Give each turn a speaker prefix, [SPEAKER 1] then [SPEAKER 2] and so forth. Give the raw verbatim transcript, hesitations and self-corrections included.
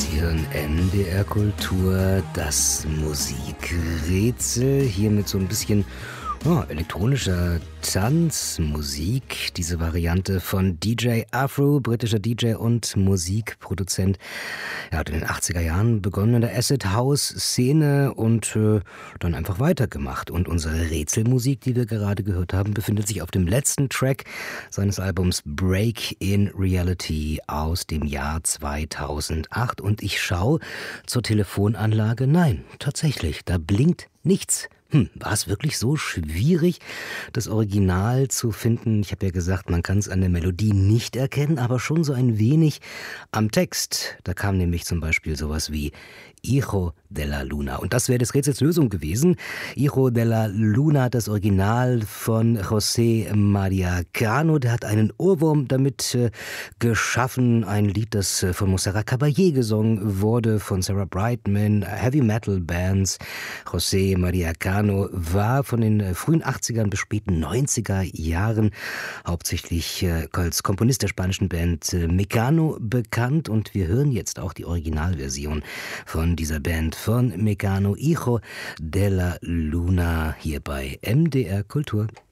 [SPEAKER 1] Sie hören M D R Kultur, das Musikrätsel, hier mit so ein bisschen oh, elektronischer Tanzmusik. Diese Variante von D J Afro, britischer D J und Musikproduzent. Er hat in den achtziger Jahren begonnen in der Acid-House-Szene und äh, dann einfach weitergemacht. Und unsere Rätselmusik, die wir gerade gehört haben, befindet sich auf dem letzten Track seines Albums Break in Reality aus dem Jahr zweitausendacht. Und ich schaue zur Telefonanlage. Nein, tatsächlich, da blinkt nichts. Hm, war es wirklich so schwierig, das Original zu finden? Ich habe ja gesagt, man kann es an der Melodie nicht erkennen, aber schon so ein wenig am Text. Da kam nämlich zum Beispiel sowas wie Hijo de la Luna. Und das wäre des Rätsels Lösung gewesen. Hijo de la Luna, das Original von José María Cano. Der hat einen Ohrwurm damit äh, geschaffen. Ein Lied, das äh, von Montserrat Caballé gesungen wurde, von Sarah Brightman, Heavy Metal Bands. José María Cano war von den äh, frühen achtzigern bis späten neunziger Jahren hauptsächlich äh, als Komponist der spanischen Band äh, Mecano bekannt. Und wir hören jetzt auch die Originalversion von dieser Band von Mecano, Hijo de la Luna, hier bei M D R Kultur.